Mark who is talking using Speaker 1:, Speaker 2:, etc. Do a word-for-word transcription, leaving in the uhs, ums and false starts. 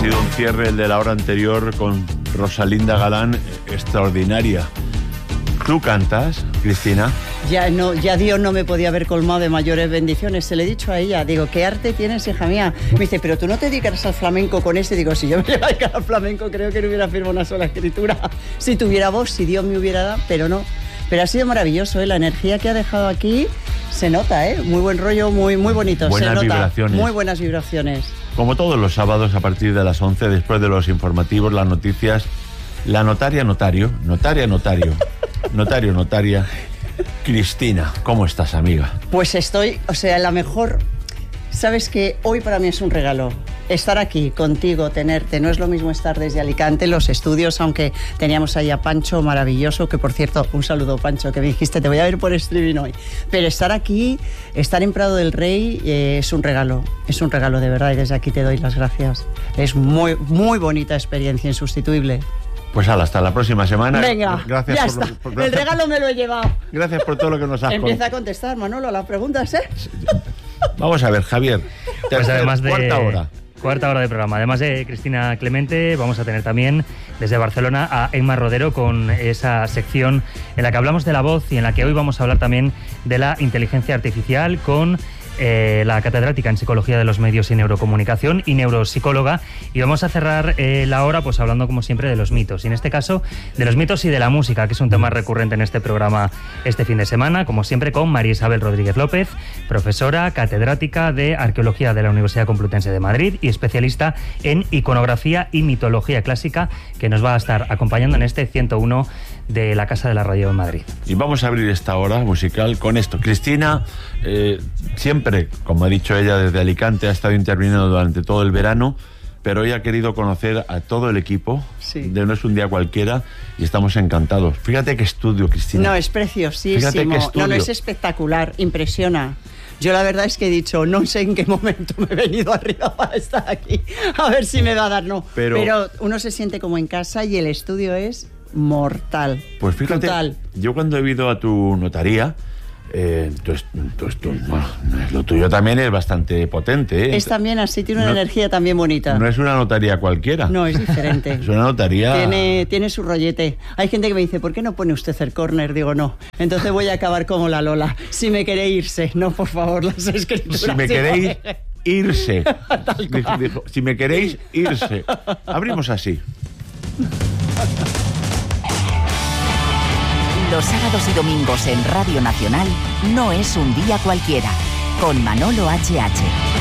Speaker 1: sido un cierre, el de la hora anterior, con Rosalinda Galán, extraordinaria. ¿Tú cantas, Cristina?
Speaker 2: Ya no, ya Dios no me podía haber colmado de mayores bendiciones. Se le he dicho a ella, digo, ¿qué arte tienes, hija mía? Me dice, pero tú no te dedicas al flamenco con ese. Digo, si yo me dedicara al flamenco, creo que no hubiera firmado una sola escritura. Si tuviera voz, si Dios me hubiera dado, pero no. Pero ha sido maravilloso, ¿eh? La energía que ha dejado aquí se nota, ¿eh? Muy buen rollo, muy, muy bonito.
Speaker 1: Buenas
Speaker 2: se nota.
Speaker 1: vibraciones.
Speaker 2: Muy buenas vibraciones.
Speaker 1: Como todos los sábados, a partir de las once, después de los informativos, las noticias, la notaria notario, notaria notario, notario notaria, Cristina, ¿cómo estás, amiga?
Speaker 2: Pues estoy, o sea, la mejor... Sabes que hoy para mí es un regalo. Estar aquí contigo, tenerte, no es lo mismo estar desde Alicante, los estudios, aunque teníamos ahí a Pancho, maravilloso, que por cierto, un saludo, Pancho, que me dijiste, te voy a ver por streaming hoy. Pero estar aquí, estar en Prado del Rey, eh, es un regalo, es un regalo de verdad, y desde aquí te doy las gracias. Es muy, muy bonita experiencia, insustituible.
Speaker 1: Pues hala, hasta la próxima semana.
Speaker 2: Venga,
Speaker 1: gracias
Speaker 2: ya
Speaker 1: por,
Speaker 2: está.
Speaker 1: Por, por,
Speaker 2: el regalo me lo he llevado.
Speaker 1: Gracias por todo lo que nos has
Speaker 2: Empieza a contestar, Manolo, a las preguntas, ¿eh?
Speaker 1: Vamos a ver, Javier.
Speaker 3: Pues además de...
Speaker 1: Cuarta hora.
Speaker 3: Cuarta hora de programa. Además de Cristina Clemente, vamos a tener también desde Barcelona a Emma Rodero con esa sección en la que hablamos de la voz y en la que hoy vamos a hablar también de la inteligencia artificial con eh, la catedrática en Psicología de los Medios y Neurocomunicación y neuropsicóloga. Y vamos a cerrar eh, la hora pues hablando como siempre de los mitos. Y en este caso de los mitos y de la música, que es un tema recurrente en este programa este fin de semana, como siempre con María Isabel Rodríguez López, profesora, catedrática de Arqueología de la Universidad Complutense de Madrid y especialista en iconografía y mitología clásica, que nos va a estar acompañando en este ciento uno de la Casa de la Radio en Madrid.
Speaker 1: Y vamos a abrir esta hora musical con esto. Cristina, eh, siempre, como ha dicho ella, desde Alicante ha estado interviniendo durante todo el verano, pero hoy ha querido conocer a todo el equipo, sí. De No es un día cualquiera, y estamos encantados. Fíjate qué estudio, Cristina.
Speaker 2: No, es preciosísimo. No, no, es espectacular, impresiona. Yo la verdad es que he dicho, no sé en qué momento me he venido arriba para estar aquí, a ver si me va a dar, no. Pero, pero uno se siente como en casa y el estudio es mortal.
Speaker 1: Pues fíjate, brutal. Yo cuando he ido a tu notaría, eh, tu, tu, tu, bueno, lo tuyo también es bastante potente, ¿eh?
Speaker 2: Es también así, tiene una no, energía también bonita.
Speaker 1: No es una notaría cualquiera.
Speaker 2: No, es diferente.
Speaker 1: Es una notaría...
Speaker 2: Tiene, tiene su rollete. Hay gente que me dice, ¿por qué no pone usted el corner? Digo, no. Entonces voy a acabar como la Lola. Si me queréis irse. No, por favor, las escrituras.
Speaker 1: Si me queréis irse. Dijo, dijo, si me queréis irse. Abrimos así.
Speaker 4: Los sábados y domingos en Radio Nacional No es un día cualquiera, con Manolo H H.